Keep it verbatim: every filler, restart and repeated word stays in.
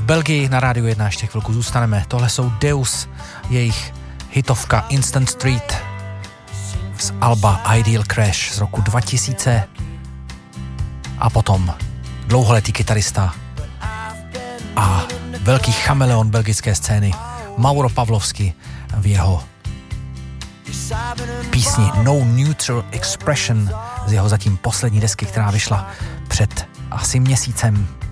v Belgii na Rádiu jedna ještě chvilku zůstaneme. Tohle jsou Deus, jejich hitovka Instant Street z alba Ideal Crash z roku dva tisíce a potom dlouholetý kytarista a velký chameleon belgické scény Mauro Pavlovsky v jeho písni No Neutral Expression z jeho zatím poslední desky, která vyšla před asi měsícem.